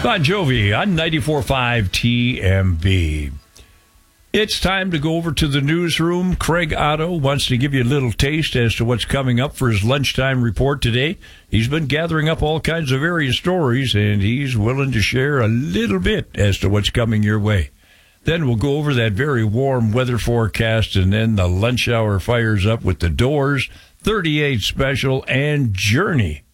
Bon Jovi on 94.5 TMB. It's time to go over to the newsroom. Craig Otto wants to give you a little taste as to what's coming up for his lunchtime report today. He's been gathering up all kinds of various stories, and he's willing to share a little bit as to what's coming your way. Then we'll go over that very warm weather forecast, and then the lunch hour fires up with The Doors, 38 Special, and Journey.